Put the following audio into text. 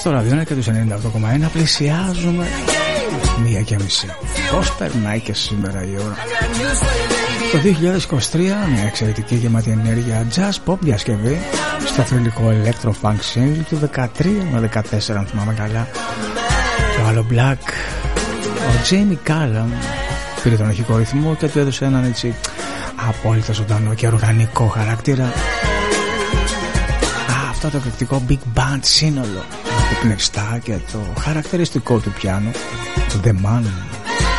στο ραδιόνα και τους 98,1 πλησιάζουμε 1:30. Πώς περνάει και σήμερα η ώρα. Το 2023 μια εξαιρετική γεμάτη ενέργεια jazz pop διασκευή στο θρυλικό electro funk single του 13 με 14 αν θυμάμαι καλά. Το άλλο Black, ο Jamie Cullum πήρε τον αρχικό ρυθμό και του έδωσε έναν έτσι απόλυτα ζωντανό και οργανικό χαρακτήρα. Αυτό το εκπληκτικό big band σύνολο, το πνευστά και το χαρακτηριστικό του πιάνο, το The Man.